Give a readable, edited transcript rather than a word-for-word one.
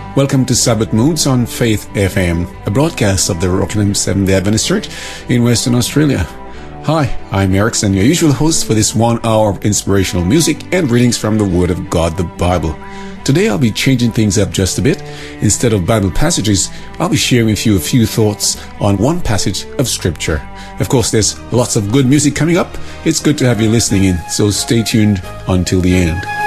Welcome to Sabbath Moods on Faith FM, a broadcast of the Rockingham Seventh-day Adventist Church in Western Australia. Hi, I'm Erickson, your usual host for this 1 hour of inspirational music and readings from the Word of God, the Bible. Today I'll be changing things up just a bit. Instead of Bible passages, I'll be sharing with you a few thoughts on one passage of Scripture. Of course, there's lots of good music coming up. It's good to have you listening in, so stay tuned until the end.